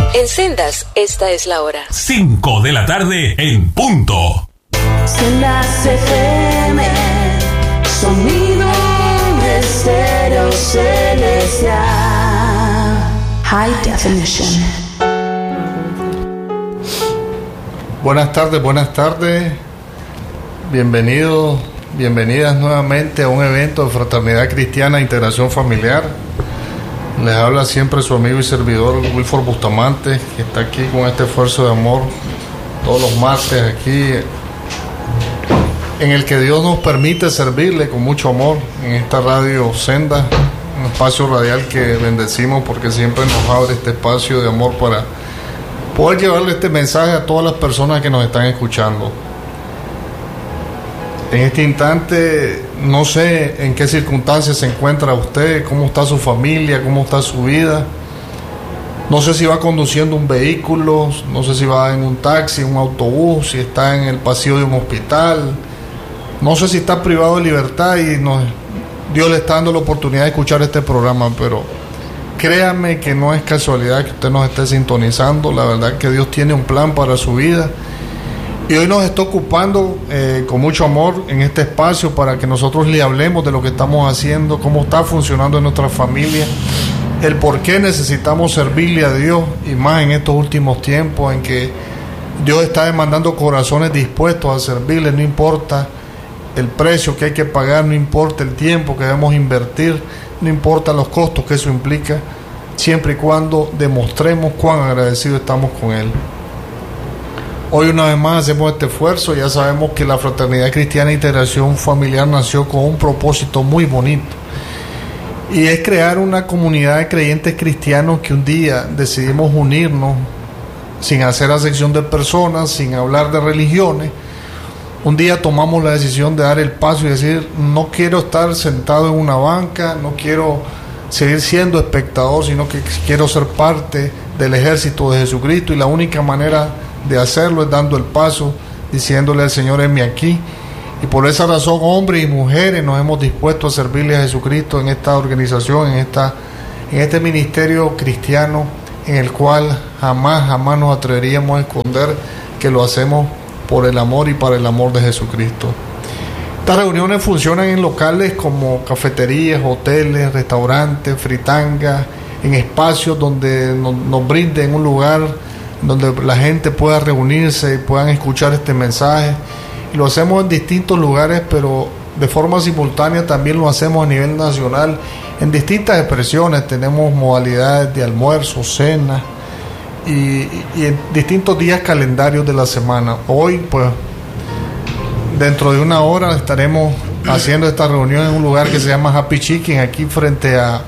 En Sendas, esta es la hora. 5 de la tarde en punto. Sendas FM, sonido de estéreo celestial, high definition. Buenas tardes. Bienvenidos, bienvenidas nuevamente a un evento de Fraternidad Cristiana e Integración Familiar. Les habla siempre su amigo y servidor Wilford Bustamante, que está aquí con este esfuerzo de amor todos los martes aquí, en el que Dios nos permite servirle con mucho amor en esta radio Senda, un espacio radial que bendecimos porque siempre nos abre este espacio de amor para poder llevarle este mensaje a todas las personas que nos están escuchando. En este instante, no sé en qué circunstancias se encuentra usted, cómo está su familia, cómo está su vida. No sé si va conduciendo un vehículo, no sé si va en un taxi, un autobús, si está en el pasillo de un hospital. No sé si está privado de libertad y Dios le está dando la oportunidad de escuchar este programa, pero créame que no es casualidad que usted nos esté sintonizando. La verdad que Dios tiene un plan para su vida. Y hoy nos está ocupando con mucho amor en este espacio para que nosotros le hablemos de lo que estamos haciendo, cómo está funcionando en nuestra familia, el por qué necesitamos servirle a Dios, y más en estos últimos tiempos en que Dios está demandando corazones dispuestos a servirle, no importa el precio que hay que pagar, no importa el tiempo que debemos invertir, no importa los costos que eso implica, siempre y cuando demostremos cuán agradecidos estamos con Él. Hoy una vez más hacemos este esfuerzo. Ya sabemos que la Fraternidad Cristiana e Integración Familiar nació con un propósito muy bonito, y es crear una comunidad de creyentes cristianos que un día decidimos unirnos sin hacer acepción de personas, sin hablar de religiones. Un día tomamos la decisión de dar el paso y decir: no quiero estar sentado en una banca, no quiero seguir siendo espectador, sino que quiero ser parte del ejército de Jesucristo, y la única manera de hacerlo es dando el paso, diciéndole al Señor: heme aquí. Y por esa razón, hombres y mujeres nos hemos dispuesto a servirle a Jesucristo en esta organización, en este ministerio cristiano, en el cual jamás nos atreveríamos a esconder que lo hacemos por el amor y para el amor de Jesucristo. Estas reuniones funcionan en locales como cafeterías, hoteles, restaurantes, fritangas, en espacios donde nos brinden un lugar donde la gente pueda reunirse y puedan escuchar este mensaje. Y lo hacemos en distintos lugares, pero de forma simultánea también lo hacemos a nivel nacional en distintas expresiones. Tenemos modalidades de almuerzo, cena y en distintos días calendarios de la semana. Hoy, pues, dentro de una hora estaremos haciendo esta reunión en un lugar que se llama Happy Chicken, aquí frente a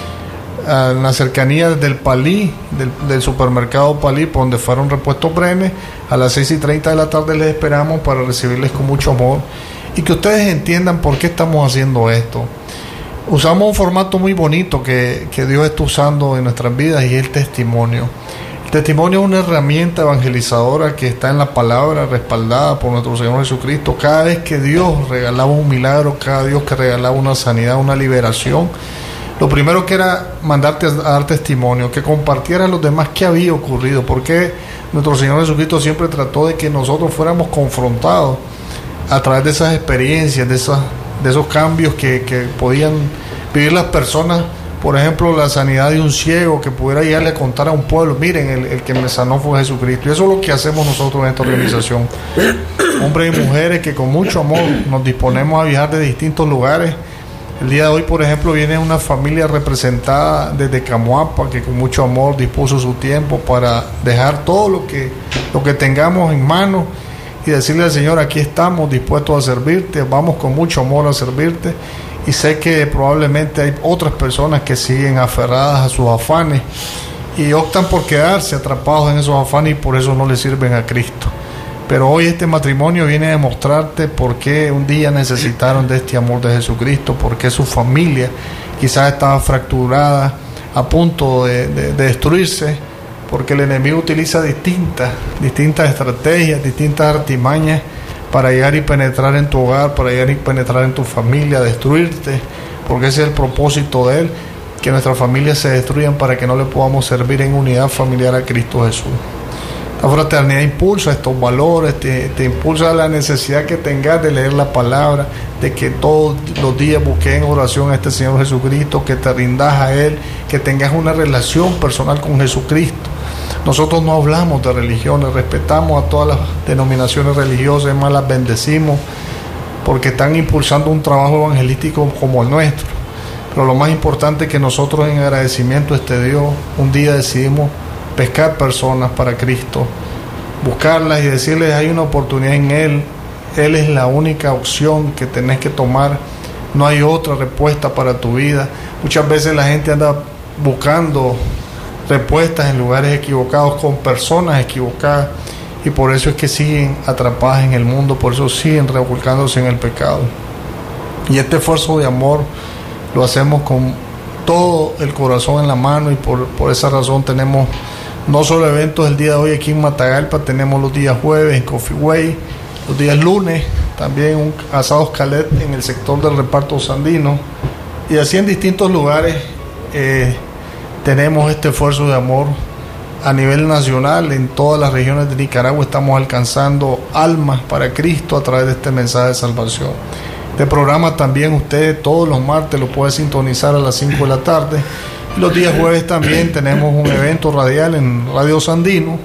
las cercanías del Palí, del supermercado Palí, por donde fueron repuestos Brenes. A las 6:30 de la tarde les esperamos para recibirles con mucho amor y que ustedes entiendan por qué estamos haciendo esto. Usamos un formato muy bonito que Dios está usando en nuestras vidas, y es el testimonio. El testimonio es una herramienta evangelizadora que está en la palabra, respaldada por nuestro Señor Jesucristo. Cada vez que Dios regalaba un milagro, cada Dios que regalaba una sanidad, una liberación, lo primero que era mandarte a dar testimonio, que compartieran los demás qué había ocurrido, porque nuestro Señor Jesucristo siempre trató de que nosotros fuéramos confrontados a través de esas experiencias, de esos cambios que podían vivir las personas. Por ejemplo, la sanidad de un ciego, que pudiera llegarle a contar a un pueblo: miren, el que me sanó fue Jesucristo. Y eso es lo que hacemos nosotros en esta organización. Hombres y mujeres que con mucho amor nos disponemos a viajar de distintos lugares. El día de hoy, por ejemplo, viene una familia representada desde Camoapa, que con mucho amor dispuso su tiempo para dejar todo lo que tengamos en mano y decirle al Señor: aquí estamos dispuestos a servirte, vamos con mucho amor a servirte. Y sé que probablemente hay otras personas que siguen aferradas a sus afanes y optan por quedarse atrapados en esos afanes, y por eso no le sirven a Cristo. Pero hoy este matrimonio viene a demostrarte por qué un día necesitaron de este amor de Jesucristo, por qué su familia quizás estaba fracturada, a punto de destruirse, porque el enemigo utiliza distintas estrategias, distintas artimañas para llegar y penetrar en tu hogar, para llegar y penetrar en tu familia, destruirte, porque ese es el propósito de él, que nuestras familias se destruyan para que no le podamos servir en unidad familiar a Cristo Jesús. La fraternidad impulsa estos valores, te impulsa la necesidad que tengas de leer la palabra, de que todos los días busques en oración a este Señor Jesucristo, que te rindas a Él, que tengas una relación personal con Jesucristo. Nosotros no hablamos de religiones, respetamos a todas las denominaciones religiosas, además las bendecimos, porque están impulsando un trabajo evangelístico como el nuestro. Pero lo más importante es que nosotros, en agradecimiento a este Dios, un día decidimos pescar personas para Cristo, buscarlas y decirles: hay una oportunidad en Él, Él es la única opción que tenés que tomar, no hay otra respuesta para tu vida. Muchas veces la gente anda buscando respuestas en lugares equivocados, con personas equivocadas, y por eso es que siguen atrapadas en el mundo, por eso siguen revolcándose en el pecado. Y este esfuerzo de amor lo hacemos con todo el corazón en la mano, y por esa razón tenemos no solo eventos el día de hoy aquí en Matagalpa, tenemos los días jueves en Coffee Way, los días lunes también un asado Calet en el sector del reparto sandino, y así en distintos lugares tenemos este esfuerzo de amor a nivel nacional. En todas las regiones de Nicaragua estamos alcanzando almas para Cristo a través de este mensaje de salvación. Este programa también ustedes todos los martes lo pueden sintonizar a las 5 de la tarde. Y los días jueves también tenemos un evento radial en Radio Sandino.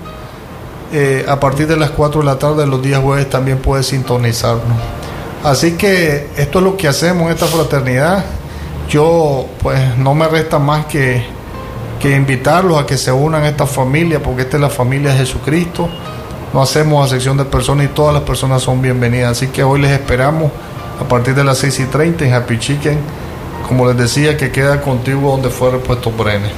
A partir de las 4 de la tarde los días jueves también puede sintonizarnos. Así que esto es lo que hacemos en esta fraternidad. Yo pues no me resta más que invitarlos a que se unan a esta familia, porque esta es la familia de Jesucristo. No hacemos acepción de personas y todas las personas son bienvenidas. Así que hoy les esperamos a partir de las 6:30 en Happy Chicken, como les decía, que queda contiguo donde fue repuesto Brenes.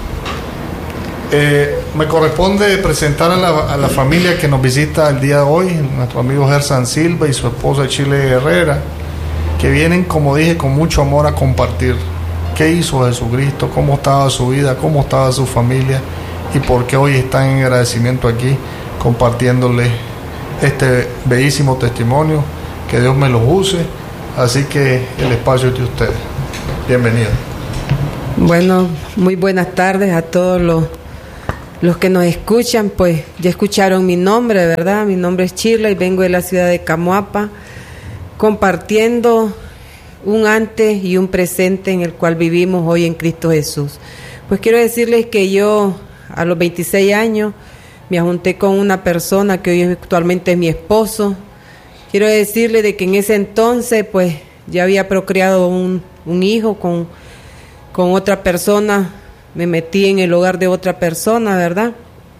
Me corresponde presentar a la familia que nos visita el día de hoy, nuestro amigo Gerson Silva y su esposa Chile Herrera, que vienen, como dije, con mucho amor a compartir qué hizo Jesucristo, cómo estaba su vida, cómo estaba su familia, y por qué hoy están en agradecimiento aquí compartiéndole este bellísimo testimonio. Que Dios me los use. Así que el espacio es de ustedes. Bienvenido. Bueno, muy buenas tardes a todos los que nos escuchan. Pues ya escucharon mi nombre, ¿verdad? Mi nombre es Chirla y vengo de la ciudad de Camoapa, compartiendo un antes y un presente en el cual vivimos hoy en Cristo Jesús. Pues quiero decirles que yo a los 26 años me junté con una persona que hoy actualmente es mi esposo. Quiero decirle de que en ese entonces pues ya había procreado un hijo con otra persona, me metí en el hogar de otra persona, ¿verdad?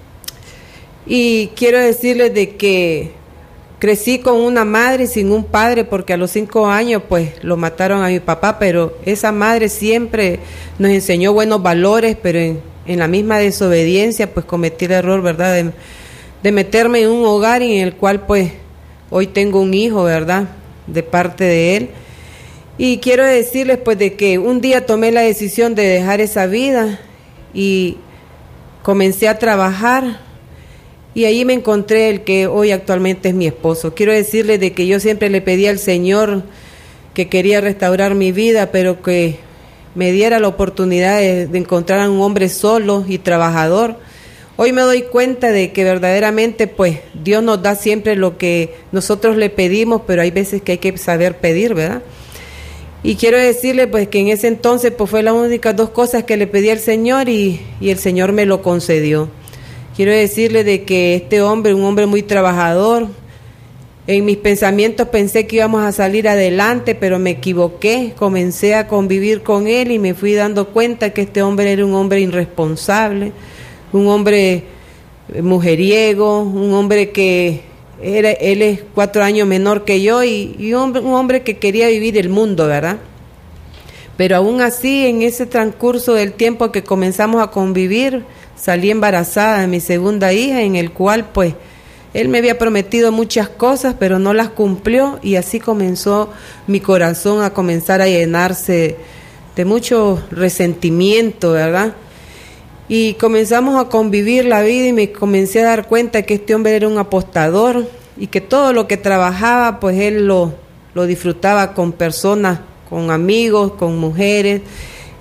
Y quiero decirles de que crecí con una madre sin un padre, porque a los 5 años pues lo mataron a mi papá, pero esa madre siempre nos enseñó buenos valores, pero en la misma desobediencia pues cometí el error, ¿verdad? De meterme en un hogar en el cual pues hoy tengo un hijo, ¿verdad?, de parte de él. Y quiero decirles pues de que un día tomé la decisión de dejar esa vida y comencé a trabajar, y ahí me encontré el que hoy actualmente es mi esposo. Quiero decirles de que yo siempre le pedí al Señor que quería restaurar mi vida, pero que me diera la oportunidad de encontrar a un hombre solo y trabajador. Hoy me doy cuenta de que verdaderamente pues Dios nos da siempre lo que nosotros le pedimos, pero hay veces que hay que saber pedir, ¿verdad? Y quiero decirle pues que en ese entonces pues fue las únicas 2 cosas que le pedí al Señor y el Señor me lo concedió. Quiero decirle de que este hombre, un hombre muy trabajador, en mis pensamientos pensé que íbamos a salir adelante, pero me equivoqué. Comencé a convivir con él y me fui dando cuenta que este hombre era un hombre irresponsable, un hombre mujeriego, un hombre que él es 4 años menor que yo y un hombre que quería vivir el mundo, ¿verdad? Pero aún así, en ese transcurso del tiempo que comenzamos a convivir, salí embarazada de mi segunda hija, en el cual pues él me había prometido muchas cosas, pero no las cumplió, y así comenzó mi corazón a comenzar a llenarse de mucho resentimiento, ¿verdad? Y comenzamos a convivir la vida y me comencé a dar cuenta que este hombre era un apostador y que todo lo que trabajaba pues él lo disfrutaba con personas, con amigos, con mujeres,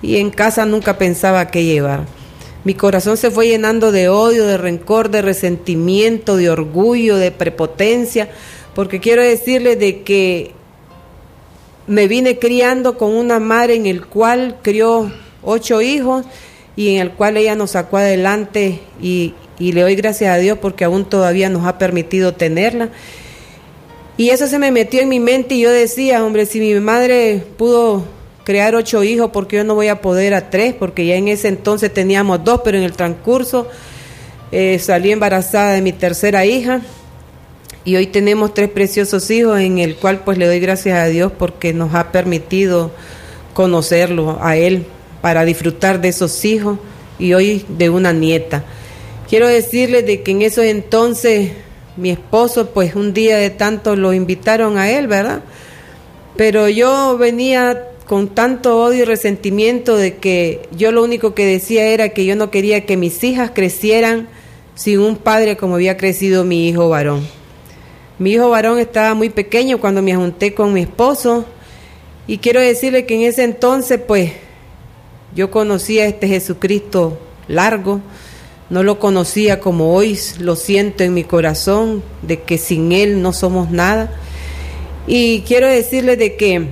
y en casa nunca pensaba qué llevar. Mi corazón se fue llenando de odio, de rencor, de resentimiento, de orgullo, de prepotencia, porque quiero decirles de que me vine criando con una madre en el cual crió 8 hijos y en el cual ella nos sacó adelante y le doy gracias a Dios porque aún todavía nos ha permitido tenerla. Y eso se me metió en mi mente y yo decía, hombre, si mi madre pudo crear 8 hijos, ¿por qué yo no voy a poder a 3? Porque ya en ese entonces teníamos 2, pero en el transcurso salí embarazada de mi tercera hija y hoy tenemos 3 preciosos hijos, en el cual pues le doy gracias a Dios porque nos ha permitido conocerlo a Él para disfrutar de esos hijos y hoy de una nieta. Quiero decirles de que en esos entonces mi esposo pues un día de tanto lo invitaron a él, ¿verdad? Pero yo venía con tanto odio y resentimiento de que yo lo único que decía era que yo no quería que mis hijas crecieran sin un padre como había crecido mi hijo varón. Mi hijo varón estaba muy pequeño cuando me junté con mi esposo y quiero decirle que en ese entonces pues yo conocía a este Jesucristo largo, no lo conocía como hoy lo siento en mi corazón, de que sin Él no somos nada. Y quiero decirle de que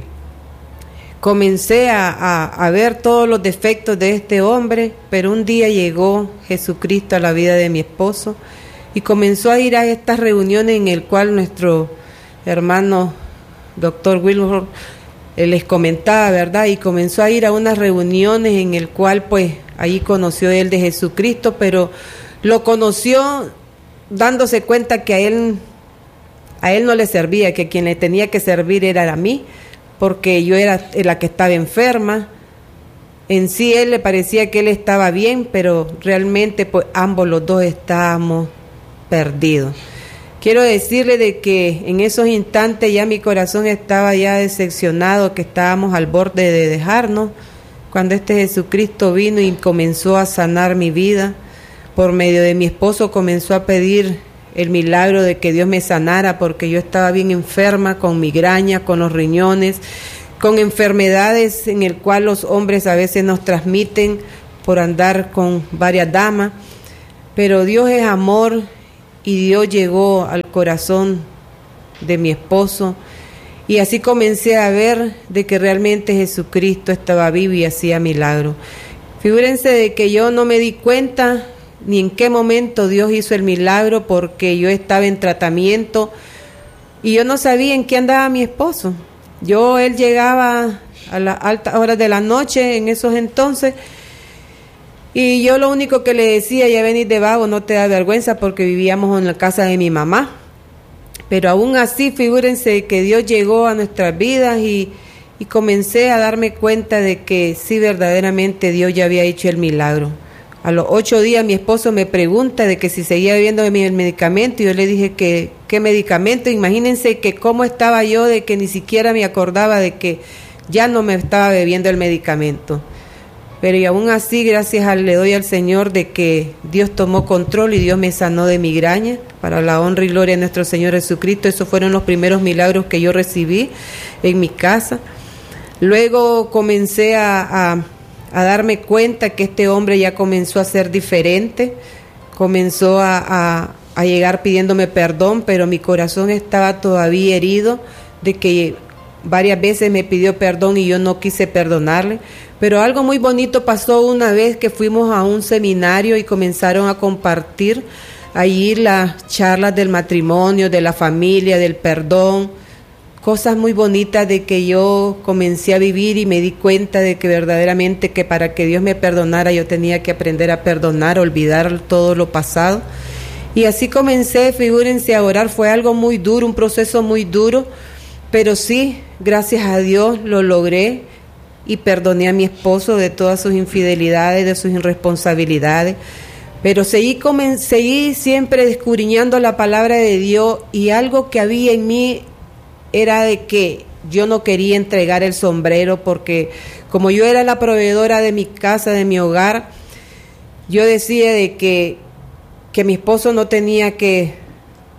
comencé a ver todos los defectos de este hombre, pero un día llegó Jesucristo a la vida de mi esposo y comenzó a ir a estas reuniones en el cual nuestro hermano doctor Wilbur les comentaba, ¿verdad? Y comenzó a ir a unas reuniones en el cual pues ahí conoció él de Jesucristo, pero lo conoció dándose cuenta que a él no le servía, que quien le tenía que servir era a mí, porque yo era la que estaba enferma. En sí él le parecía que él estaba bien, pero realmente pues ambos los dos estábamos perdidos. Quiero decirle de que en esos instantes ya mi corazón estaba ya decepcionado, que estábamos al borde de dejarnos, cuando este Jesucristo vino y comenzó a sanar mi vida. Por medio de mi esposo comenzó a pedir el milagro de que Dios me sanara, porque yo estaba bien enferma, con migraña, con los riñones, con enfermedades en el cual los hombres a veces nos transmiten por andar con varias damas, pero Dios es amor y Dios llegó al corazón de mi esposo y así comencé a ver de que realmente Jesucristo estaba vivo y hacía milagros. Figúrense de que yo no me di cuenta ni en qué momento Dios hizo el milagro, porque yo estaba en tratamiento y yo no sabía en qué andaba mi esposo. Él llegaba a las altas horas de la noche en esos entonces y yo lo único que le decía, ya venís de vago, no te da vergüenza, porque vivíamos en la casa de mi mamá. Pero aún así, figúrense que Dios llegó a nuestras vidas y comencé a darme cuenta de que sí, verdaderamente Dios ya había hecho el milagro. A los 8 días mi esposo me pregunta de que si seguía bebiendo el medicamento y yo le dije que ¿qué medicamento? Imagínense que cómo estaba yo de que ni siquiera me acordaba de que ya no me estaba bebiendo el medicamento. Pero y aún así, le doy al Señor de que Dios tomó control y Dios me sanó de migraña, para la honra y gloria de nuestro Señor Jesucristo. Esos fueron los primeros milagros que yo recibí en mi casa. Luego comencé a darme cuenta que este hombre ya comenzó a ser diferente, comenzó a llegar pidiéndome perdón, pero mi corazón estaba todavía herido de que varias veces me pidió perdón y yo no quise perdonarle. Pero algo muy bonito pasó una vez que fuimos a un seminario y comenzaron a compartir allí las charlas del matrimonio, de la familia, del perdón, cosas muy bonitas de que yo comencé a vivir y me di cuenta de que verdaderamente que para que Dios me perdonara yo tenía que aprender a perdonar, olvidar todo lo pasado. Y así comencé, figúrense, a orar. Fue algo muy duro, un proceso muy duro, pero sí, gracias a Dios lo logré y perdoné a mi esposo de todas sus infidelidades, de sus irresponsabilidades. Pero seguí siempre descubriñando la palabra de Dios, y algo que había en mí era de que yo no quería entregar el sombrero, porque como yo era la proveedora de mi casa, de mi hogar, yo decía de que mi esposo no tenía que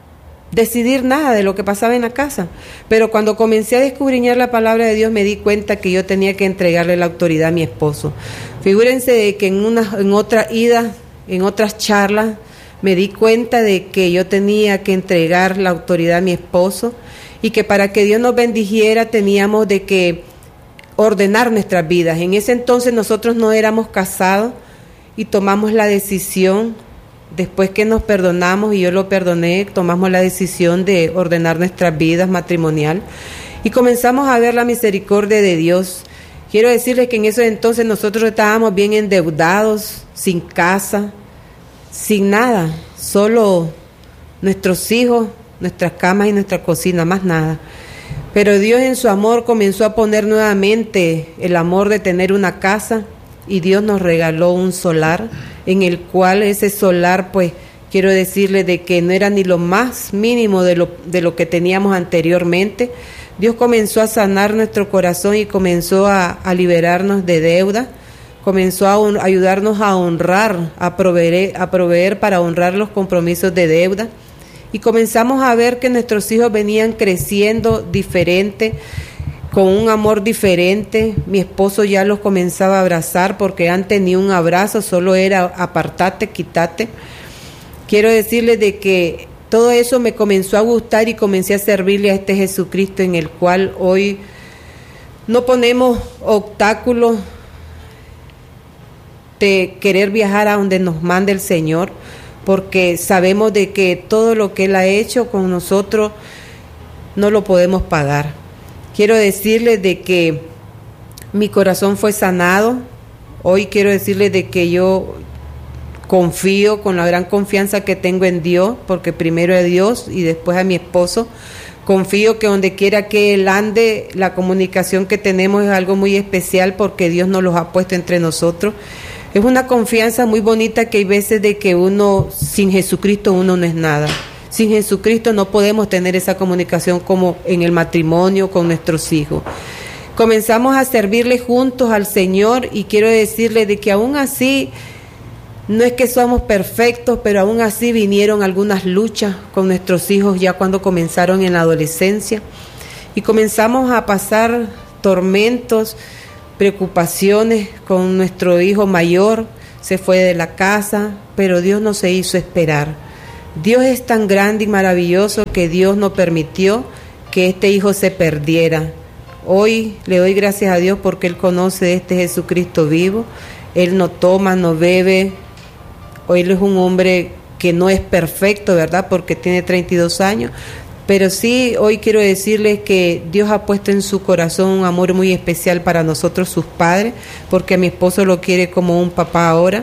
decidir nada de lo que pasaba en la casa. Pero cuando comencé a descubrir la palabra de Dios, me di cuenta que yo tenía que entregarle la autoridad a mi esposo. Figúrense de que en otra ida, en otras charlas, me di cuenta de que yo tenía que entregar la autoridad a mi esposo y que para que Dios nos bendijera teníamos de que ordenar nuestras vidas. En ese entonces nosotros no éramos casados y tomamos la decisión, después que nos perdonamos y yo lo perdoné, tomamos la decisión de ordenar nuestras vidas matrimonial y comenzamos a ver la misericordia de Dios. Quiero decirles que en ese entonces nosotros estábamos bien endeudados, sin casa, sin nada, solo nuestros hijos, nuestras camas y nuestra cocina, más nada. Pero Dios en su amor comenzó a poner nuevamente el amor de tener una casa y Dios nos regaló un solar en el cual ese solar, pues quiero decirle de que no era ni lo más mínimo de lo que teníamos anteriormente. Dios comenzó a sanar nuestro corazón y comenzó a liberarnos de deuda, comenzó a ayudarnos a honrar, a proveer para honrar los compromisos de deuda. Y comenzamos a ver que nuestros hijos venían creciendo diferente, con un amor diferente. Mi esposo ya los comenzaba a abrazar porque antes ni un abrazo, solo era apartate, quítate. Quiero decirles de que todo eso me comenzó a gustar y comencé a servirle a este Jesucristo en el cual hoy no ponemos obstáculos de querer viajar a donde nos mande el Señor, porque sabemos de que todo lo que Él ha hecho con nosotros no lo podemos pagar. Quiero decirles de que mi corazón fue sanado. Hoy quiero decirles de que yo confío con la gran confianza que tengo en Dios, porque primero a Dios y después a mi esposo. Confío que donde quiera que Él ande, la comunicación que tenemos es algo muy especial porque Dios nos los ha puesto entre nosotros. Es una confianza muy bonita que hay veces de que uno, sin Jesucristo, uno no es nada. Sin Jesucristo no podemos tener esa comunicación como en el matrimonio con nuestros hijos. Comenzamos a servirle juntos al Señor y quiero decirle de que aún así, no es que somos perfectos, pero aún así vinieron algunas luchas con nuestros hijos ya cuando comenzaron en la adolescencia y comenzamos a pasar tormentos, preocupaciones con nuestro hijo mayor, se fue de la casa, pero Dios no se hizo esperar. Dios es tan grande y maravilloso que Dios no permitió que este hijo se perdiera. Hoy le doy gracias a Dios porque Él conoce de este Jesucristo vivo. Él no toma, no bebe. Hoy Él es un hombre que no es perfecto, ¿verdad? Porque tiene 32 años. Pero sí, hoy quiero decirles que Dios ha puesto en su corazón un amor muy especial para nosotros, sus padres, porque a mi esposo lo quiere como un papá ahora.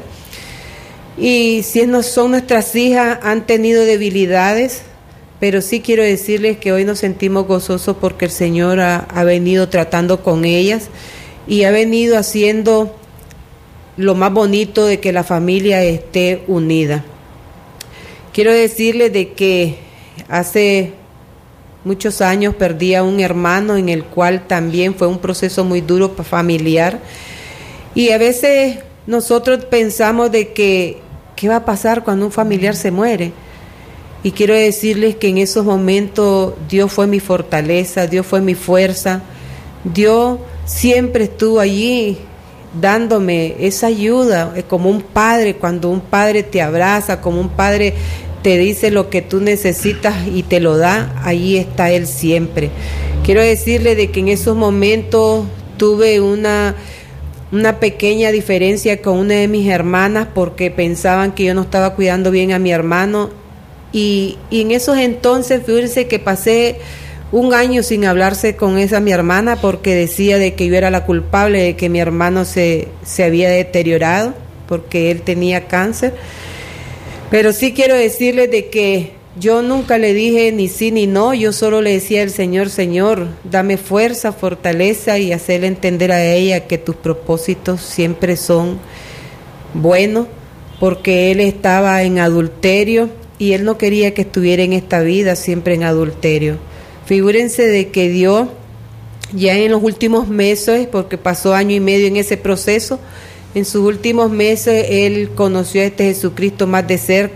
Y si no son nuestras hijas, han tenido debilidades, pero sí quiero decirles que hoy nos sentimos gozosos porque el Señor ha venido tratando con ellas y ha venido haciendo lo más bonito de que la familia esté unida. Quiero decirles de que hace muchos años perdí a un hermano en el cual también fue un proceso muy duro familiar y a veces nosotros pensamos de que ¿qué va a pasar cuando un familiar se muere? Y quiero decirles que en esos momentos Dios fue mi fortaleza, Dios fue mi fuerza, Dios siempre estuvo allí dándome esa ayuda, como un padre, cuando un padre te abraza, como un padre te dice lo que tú necesitas y te lo da, allí está Él siempre. Quiero decirle de que en esos momentos tuve una pequeña diferencia con una de mis hermanas porque pensaban que yo no estaba cuidando bien a mi hermano y en esos entonces, fíjense que pasé un año sin hablarse con esa mi hermana porque decía de que yo era la culpable de que mi hermano se había deteriorado porque él tenía cáncer. Pero sí quiero decirles de que yo nunca le dije ni sí ni no, yo solo le decía al Señor, Señor, dame fuerza, fortaleza y hacerle entender a ella que tus propósitos siempre son buenos, porque él estaba en adulterio y él no quería que estuviera en esta vida siempre en adulterio. Figúrense de que Dios ya en los últimos meses, porque pasó año y medio en ese proceso, en sus últimos meses él conoció a este Jesucristo más de cerca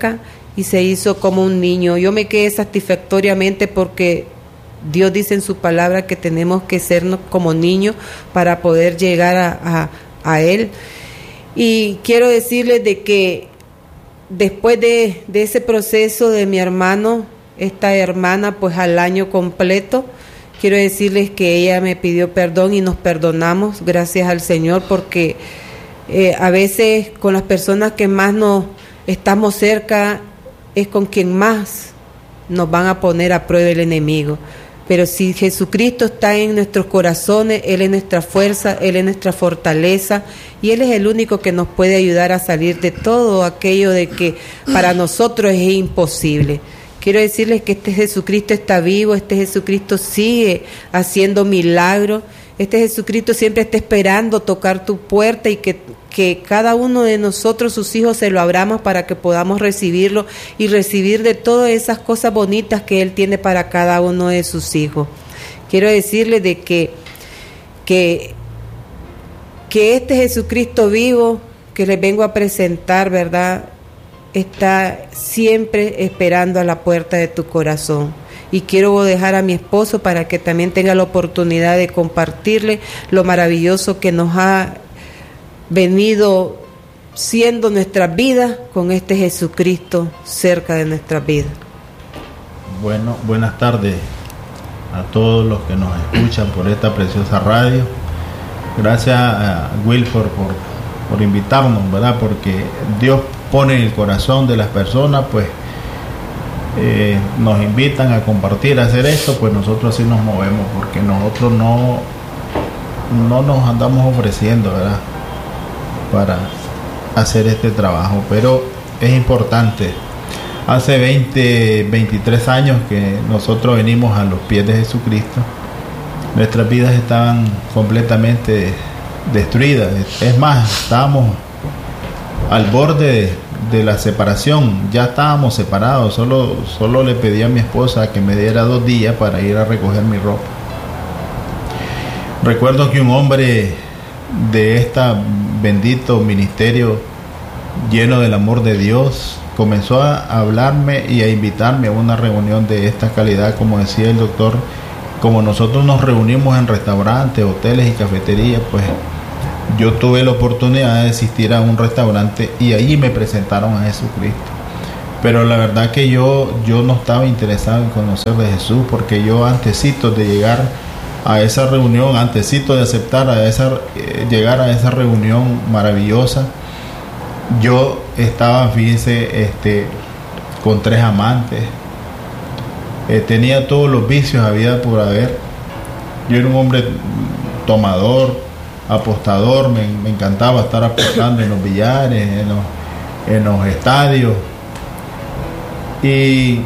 y se hizo como un niño. Yo me quedé satisfactoriamente porque Dios dice en su palabra que tenemos que sernos como niños para poder llegar a Él. Y quiero decirles de que después de ese proceso de mi hermano, esta hermana, pues al año completo, quiero decirles que ella me pidió perdón y nos perdonamos, gracias al Señor, porque a veces con las personas que más nos estamos cerca es con quien más nos van a poner a prueba el enemigo. Pero si Jesucristo está en nuestros corazones, Él es nuestra fuerza, Él es nuestra fortaleza y Él es el único que nos puede ayudar a salir de todo aquello de que para nosotros es imposible. Quiero decirles que este Jesucristo está vivo, este Jesucristo sigue haciendo milagros, este Jesucristo siempre está esperando tocar tu puerta y que cada uno de nosotros, sus hijos, se lo abramos para que podamos recibirlo y recibir de todas esas cosas bonitas que Él tiene para cada uno de sus hijos. Quiero decirles de que este Jesucristo vivo que les vengo a presentar, ¿verdad?, está siempre esperando a la puerta de tu corazón. Y quiero dejar a mi esposo para que también tenga la oportunidad de compartirle lo maravilloso que nos ha venido siendo nuestras vidas con este Jesucristo cerca de nuestras vidas. Bueno, buenas tardes a todos los que nos escuchan por esta preciosa radio. Gracias a Wilford por invitarnos, ¿verdad? Porque Dios pone en el corazón de las personas, pues nos invitan a compartir, a hacer esto, pues nosotros sí nos movemos, porque nosotros no nos andamos ofreciendo, ¿verdad?, para hacer este trabajo, pero es importante. Hace 23 años que nosotros venimos a los pies de Jesucristo. Nuestras vidas estaban completamente destruidas. Es más, estábamos al borde de la separación. Ya estábamos separados. Solo le pedí a mi esposa que me diera 2 días para ir a recoger mi ropa. Recuerdo que un hombre de este bendito ministerio lleno del amor de Dios comenzó a hablarme y a invitarme a una reunión de esta calidad. Como decía el doctor, como nosotros nos reunimos en restaurantes, hoteles y cafeterías, pues yo tuve la oportunidad de asistir a un restaurante y ahí me presentaron a Jesucristo. Pero la verdad que yo no estaba interesado en conocer de Jesús, porque yo antesito de llegar a esa reunión, antesito de aceptar llegar a esa reunión maravillosa, yo estaba, fíjense, con 3 amantes, tenía todos los vicios había por haber. Yo era un hombre tomador, apostador, me encantaba estar apostando en los billares, en los estadios, y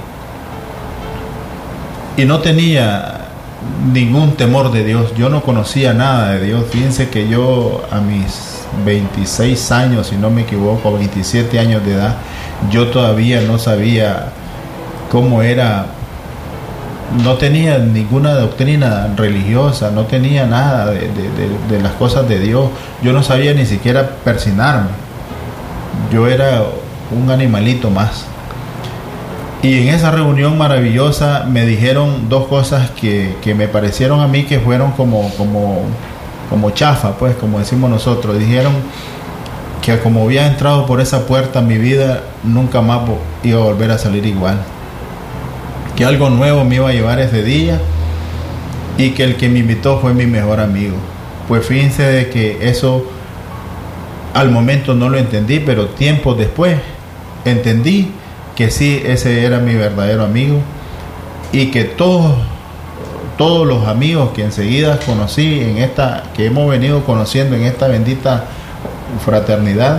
no tenía ningún temor de Dios. Yo no conocía nada de Dios. Fíjense que yo a mis 26 años, si no me equivoco, 27 años de edad, yo todavía no sabía cómo era, no tenía ninguna doctrina religiosa, no tenía nada de las cosas de Dios. Yo no sabía ni siquiera persinarme. Yo era un animalito más. Y en esa reunión maravillosa me dijeron 2 cosas que me parecieron a mí que fueron como chafa, pues, como decimos nosotros. Dijeron que como había entrado por esa puerta, mi vida nunca más iba a volver a salir igual, que algo nuevo me iba a llevar ese día, y que el que me invitó fue mi mejor amigo. Pues fíjense de que eso al momento no lo entendí, pero tiempo después entendí que sí, ese era mi verdadero amigo, y que todos los amigos que enseguida conocí que hemos venido conociendo en esta bendita fraternidad,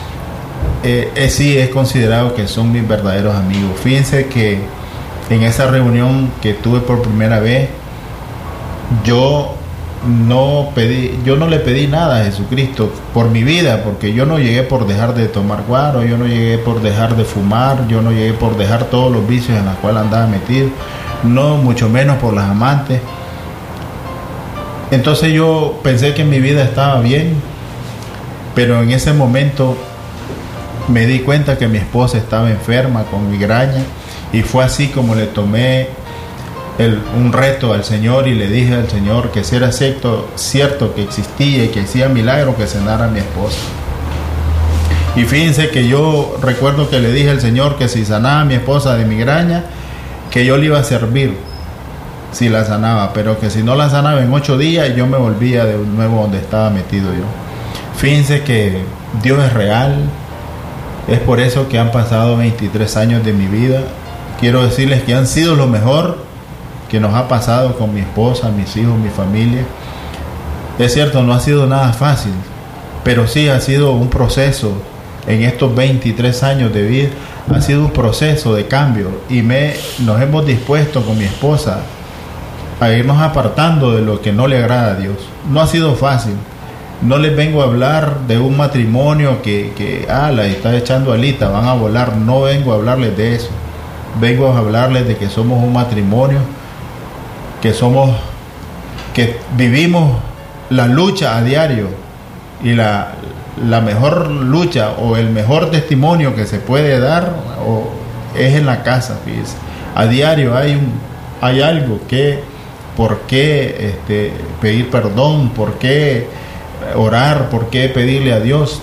sí es considerado que son mis verdaderos amigos. Fíjense que en esa reunión que tuve por primera vez, yo no le pedí nada a Jesucristo por mi vida, porque yo no llegué por dejar de tomar guaro, yo no llegué por dejar de fumar, yo no llegué por dejar todos los vicios en los cuales andaba metido, no, mucho menos por las amantes. Entonces yo pensé que mi vida estaba bien, pero en ese momento me di cuenta que mi esposa estaba enferma con migraña, y fue así como le tomé un reto al Señor y le dije al Señor que si era cierto que existía y que hacía milagro, que sanara a mi esposa. Y fíjense que yo recuerdo que le dije al Señor que si sanaba a mi esposa de migraña, que yo le iba a servir si la sanaba, pero que si no la sanaba en 8 días, yo me volvía de nuevo donde estaba metido yo. Fíjense que Dios es real. Es por eso que han pasado 23 años de mi vida. Quiero decirles que han sido lo mejor que nos ha pasado con mi esposa, mis hijos, mi familia. Es cierto, no ha sido nada fácil, pero sí ha sido un proceso. En estos 23 años de vida ha sido un proceso de cambio, y nos hemos dispuesto con mi esposa a irnos apartando de lo que no le agrada a Dios. No ha sido fácil. No les vengo a hablar de un matrimonio que la está echando alita, van a volar. No vengo a hablarles de eso. Vengo a hablarles de que somos un matrimonio, que vivimos la lucha a diario, y la mejor lucha o el mejor testimonio que se puede dar es en la casa. Fíjense, a diario hay algo que, por qué pedir perdón, por qué orar, por qué pedirle a Dios.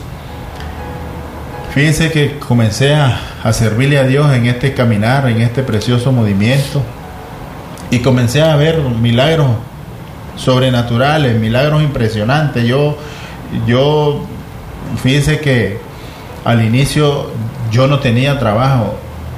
Fíjense que comencé a servirle a Dios en este caminar, en este precioso movimiento, y comencé a ver milagros sobrenaturales, milagros impresionantes. Yo fíjense que al inicio yo no tenía trabajo,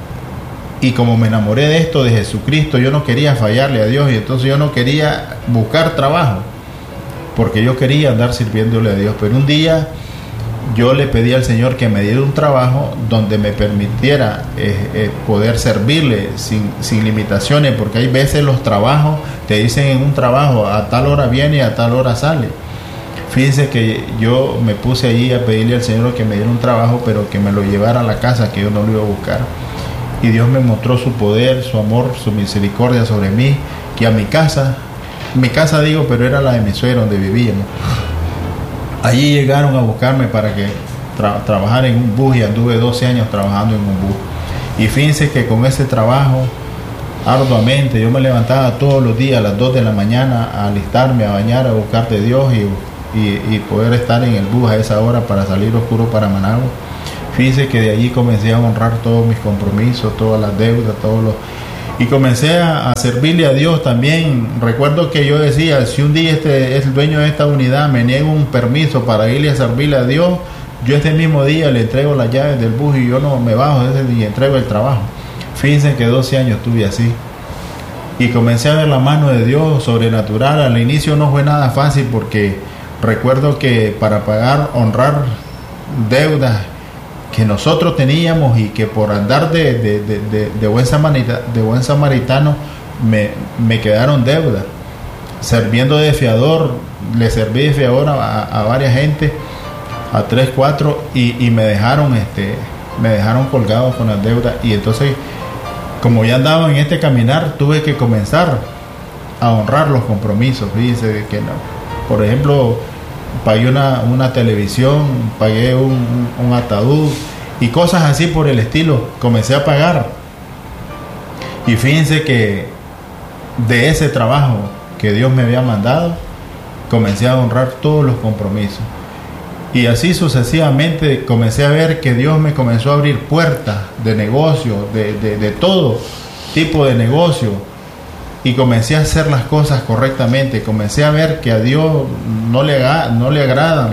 y como me enamoré de esto, de Jesucristo, yo no quería fallarle a Dios, y entonces yo no quería buscar trabajo, porque yo quería andar sirviéndole a Dios. Pero un día yo le pedí al Señor que me diera un trabajo donde me permitiera poder servirle sin limitaciones, porque hay veces los trabajos te dicen en un trabajo a tal hora viene y a tal hora sale. Fíjense que yo me puse allí a pedirle al Señor que me diera un trabajo, pero que me lo llevara a la casa, que yo no lo iba a buscar. Y Dios me mostró su poder, su amor, su misericordia sobre mí, que a mi casa digo, pero era la de mi suegro donde vivíamos. Allí llegaron a buscarme para que trabajara en un bus, y anduve 12 años trabajando en un bus. Y fíjense que con ese trabajo, arduamente, yo me levantaba todos los días a las 2 de la mañana a alistarme, a bañar, a buscar de Dios, y poder estar en el bus a esa hora para salir oscuro para Managua. Fíjense que de allí comencé a honrar todos mis compromisos, todas las deudas, y comencé a servirle a Dios también. Recuerdo que yo decía, si un día el dueño de esta unidad me niega un permiso para irle a servirle a Dios, yo ese mismo día le entrego las llaves del bus y yo no me bajo ese día, entrego el trabajo. Fíjense que 12 años estuve así, y comencé a ver la mano de Dios sobrenatural. Al inicio no fue nada fácil, porque recuerdo que para pagar, deudas que nosotros teníamos, y que por andar de buen samaritano me quedaron deudas. Sirviendo de fiador, le serví de fiador a varias gente, a 3, 4, y me dejaron colgado con las deudas. Y entonces, como ya andaba en este caminar, tuve que comenzar a honrar los compromisos. Fíjense que no, por ejemplo, pagué una televisión, pagué un ataúd y cosas así por el estilo. Comencé a pagar, y fíjense que de ese trabajo que Dios me había mandado, comencé a honrar todos los compromisos, y así sucesivamente comencé a ver que Dios me comenzó a abrir puertas de negocio, de todo tipo de negocio. Y comencé a hacer las cosas correctamente. Comencé a ver que a Dios no le agradan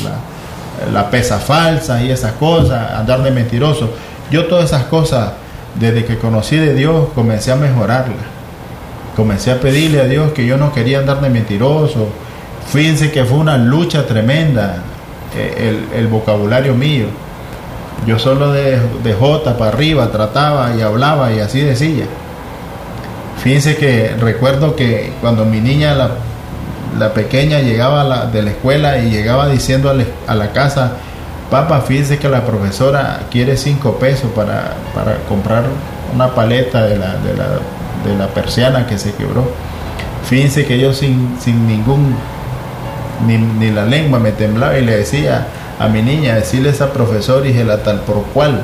la pesa falsa y esas cosas, andar de mentiroso. Yo todas esas cosas, desde que conocí de Dios, comencé a mejorarlas. Comencé a pedirle a Dios que yo no quería andar de mentiroso. Fíjense que fue una lucha tremenda el vocabulario mío. Yo solo de J para arriba trataba y hablaba y así decía. Fíjense que recuerdo que cuando mi niña, la pequeña, llegaba de la escuela y llegaba diciendo a la casa, papá, fíjense que la profesora quiere 5 pesos para comprar una paleta de la persiana que se quebró. Fíjense que yo sin ningún, ni la lengua me temblaba, y le decía a mi niña, decirle a esa profesora y la tal por cual,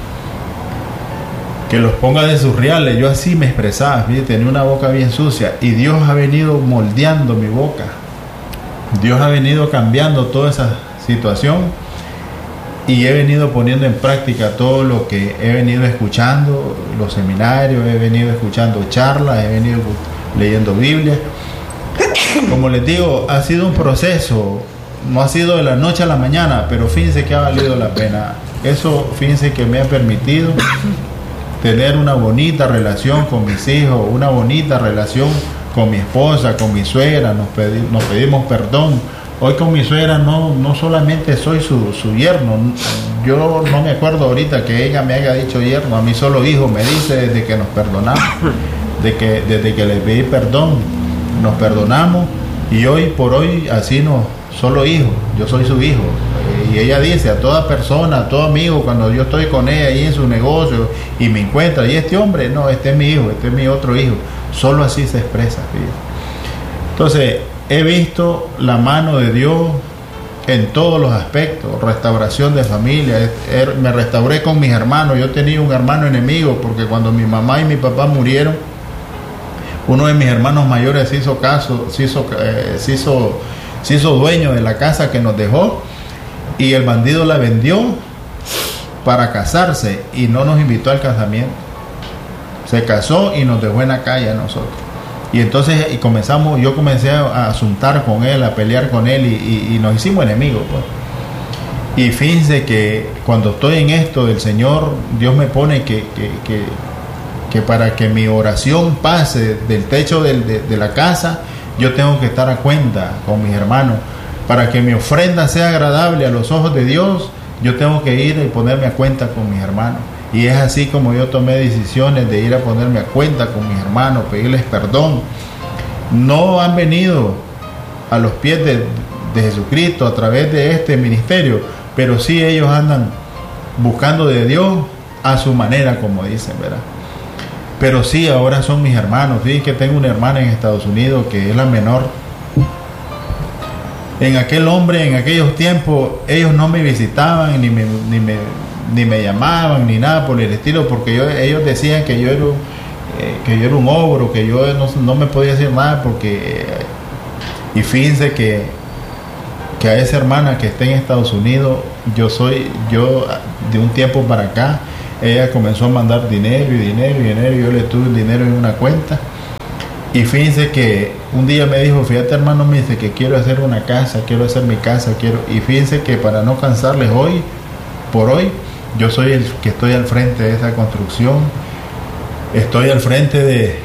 que los ponga de sus reales. Yo así me expresaba, ¿sí? Tenía una boca bien sucia y Dios ha venido moldeando mi boca. Dios ha venido cambiando toda esa situación y he venido poniendo en práctica todo lo que he venido escuchando, los seminarios, he venido escuchando charlas, he venido leyendo Biblia. Como les digo, ha sido un proceso, no ha sido de la noche a la mañana, pero fíjense que ha valido la pena. Eso, fíjense que me ha permitido tener una bonita relación con mis hijos, una bonita relación con mi esposa, con mi suegra, nos pedimos perdón. Hoy con mi suegra no solamente soy su yerno, yo no me acuerdo ahorita que ella me haya dicho yerno, a mí solo hijo me dice desde que nos perdonamos, desde que le pedí perdón, nos perdonamos y hoy por hoy así no, solo hijo, yo soy su hijo. Y ella dice a toda persona, a todo amigo, cuando yo estoy con ella ahí en su negocio y me encuentra, y este hombre, no, este es mi hijo, este es mi otro hijo, solo así se expresa. ¿Sí? Entonces, he visto la mano de Dios en todos los aspectos, restauración de familia, me restauré con mis hermanos. Yo tenía un hermano enemigo porque cuando mi mamá y mi papá murieron, uno de mis hermanos mayores se hizo dueño de la casa que nos dejó y el bandido la vendió para casarse y no nos invitó al casamiento. Se casó y nos dejó en la calle a nosotros. Y entonces yo comencé a asuntar con él, a pelear con él y nos hicimos enemigos, pues. Y fíjense que cuando estoy en esto del Señor, Dios me pone que para que mi oración pase del techo de la casa, yo tengo que estar a cuenta con mis hermanos. Para que mi ofrenda sea agradable a los ojos de Dios, yo tengo que ir y ponerme a cuenta con mis hermanos. Y es así como yo tomé decisiones de ir a ponerme a cuenta con mis hermanos, pedirles perdón. No han venido a los pies de Jesucristo a través de este ministerio, pero sí ellos andan buscando de Dios a su manera, como dicen, ¿verdad? Pero sí, ahora son mis hermanos. Fíjense que tengo una hermana en Estados Unidos que es la menor. En aquellos tiempos, ellos no me visitaban, ni me llamaban, ni nada por el estilo, porque ellos decían que yo era un ogro, que yo no me podía decir nada, porque... Y fíjense que a esa hermana que está en Estados Unidos, yo de un tiempo para acá, ella comenzó a mandar dinero, yo le tuve el dinero en una cuenta. Y fíjense que un día me dijo, fíjate hermano, me dice que quiero hacer una casa, quiero hacer mi casa, y fíjense que para no cansarles por hoy, yo soy el que estoy al frente de esa construcción, estoy al frente